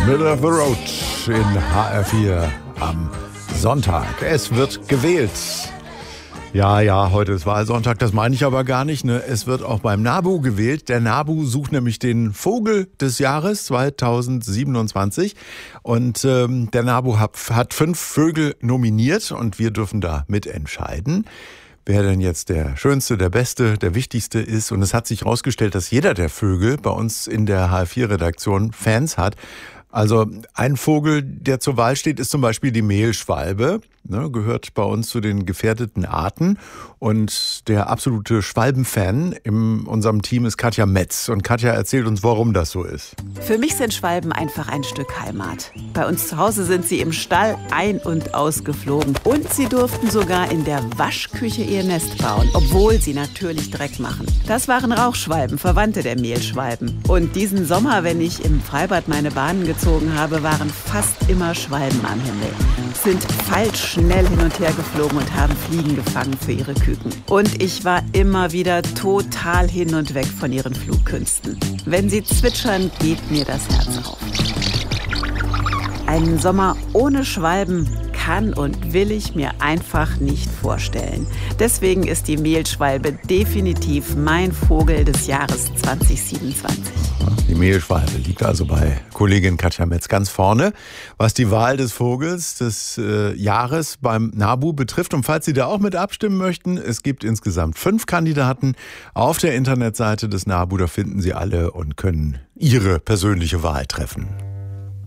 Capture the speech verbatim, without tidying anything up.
Middle of the Road in H R vier am Sonntag. Es wird gewählt. Ja, ja, heute ist Wahlsonntag, das meine ich aber gar nicht. Ne? Es wird auch beim NABU gewählt. Der NABU sucht nämlich den Vogel des Jahres zweitausendsiebenundzwanzig. Und ähm, der NABU hat, hat fünf Vögel nominiert und wir dürfen da mitentscheiden, wer denn jetzt der schönste, der beste, der wichtigste ist. Und es hat sich herausgestellt, dass jeder der Vögel bei uns in der H R vier Redaktion Fans hat. Also ein Vogel, der zur Wahl steht, ist zum Beispiel die Mehlschwalbe. Ne, gehört bei uns zu den gefährdeten Arten. Und der absolute Schwalbenfan in unserem Team ist Katja Metz. Und Katja erzählt uns, warum das so ist. Für mich sind Schwalben einfach ein Stück Heimat. Bei uns zu Hause sind sie im Stall ein- und ausgeflogen. Und sie durften sogar in der Waschküche ihr Nest bauen, obwohl sie natürlich Dreck machen. Das waren Rauchschwalben, Verwandte der Mehlschwalben. Und diesen Sommer, wenn ich im Freibad meine Bahnen gezogen habe, waren fast immer Schwalben am Himmel. Sind falsch schnell hin und her geflogen und haben Fliegen gefangen für ihre Küken. Und ich war immer wieder total hin und weg von ihren Flugkünsten. Wenn sie zwitschern, geht mir das Herz auf. Einen Sommer ohne Schwalben kann und will ich mir einfach nicht vorstellen. Deswegen ist die Mehlschwalbe definitiv mein Vogel des Jahres zweitausendsiebenundzwanzig. Die Mehlschwalbe liegt also bei Kollegin Katja Metz ganz vorne, was die Wahl des Vogels des äh, Jahres beim NABU betrifft. Und falls Sie da auch mit abstimmen möchten, es gibt insgesamt fünf Kandidaten auf der Internetseite des NABU. Da finden Sie alle und können Ihre persönliche Wahl treffen.